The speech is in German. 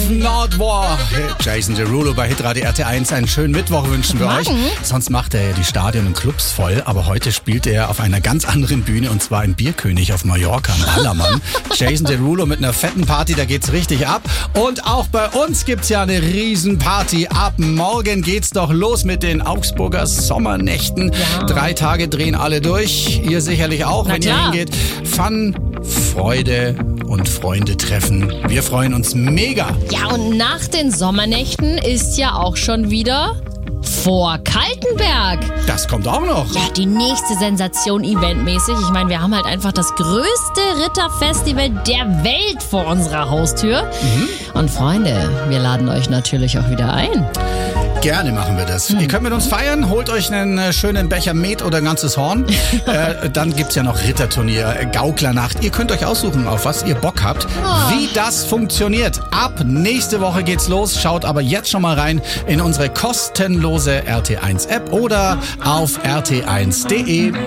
If Not War. Jason Derulo bei Hitradio RT1. Einen schönen Mittwoch wünschen wir euch. Sonst macht er ja die Stadien und Clubs voll, aber heute spielt er auf einer ganz anderen Bühne und zwar im Bierkönig auf Mallorca, im Ballermann. Jason Derulo mit einer fetten Party, da geht's richtig ab. Und auch bei uns gibt's ja eine Riesenparty. Ab morgen geht's doch los mit den Augsburger Sommernächten. Ja. 3 Tage drehen alle durch. Ihr sicherlich auch, wenn ihr hingeht. Fun, Freude und Freunde treffen. Wir freuen uns mega. Ja, und nach den Sommernächten ist ja auch schon wieder vor Kaltenberg. Das kommt auch noch. Ja, die nächste Sensation eventmäßig. Ich meine, wir haben halt einfach das größte Ritterfestival der Welt vor unserer Haustür. Und Freunde, wir laden euch natürlich auch wieder ein. Gerne machen wir das. Ihr könnt mit uns feiern, holt euch einen schönen Becher Met oder ein ganzes Horn. Dann gibt's ja noch Ritterturnier, Gauklernacht. Ihr könnt euch aussuchen, auf was ihr Bock habt. Wie das funktioniert. Ab nächste Woche geht's los. Schaut aber jetzt schon mal rein in unsere kostenlose RT1 App oder auf rt1.de.